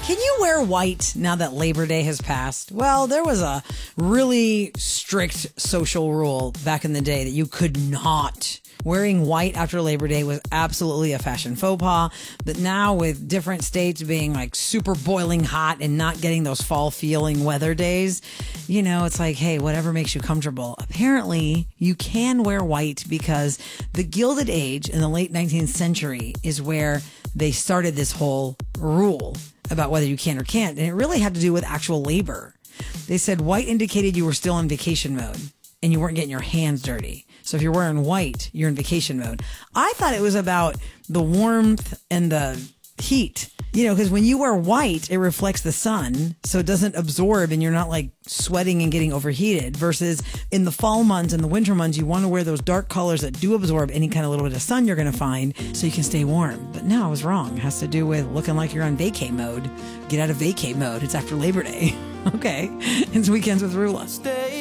Can you wear white now that Labor Day has passed? Well, there was a really strict social rule back in the day that you could not. Wearing white after Labor Day was absolutely a fashion faux pas. But now with different states being like super boiling hot and not getting those fall feeling weather days, you know, it's like, hey, whatever makes you comfortable. Apparently, you can wear white because the Gilded Age in the late 19th century is where they started this whole rule about whether you can or can't. And it really had to do with actual labor. They said white indicated you were still in vacation mode and you weren't getting your hands dirty. So if you're wearing white, you're in vacation mode. I thought it was about the warmth and the heat, you know, because when you wear white, it reflects the sun, so it doesn't absorb and you're not like sweating and getting overheated. Versus in the fall months and the winter months, you want to wear those dark colors that do absorb any kind of little bit of sun you're going to find so you can stay warm. But no, I was wrong. It has to do with looking like you're on vacay mode. Get out of vacay mode. It's after Labor Day. Okay. It's Weekends with Rula.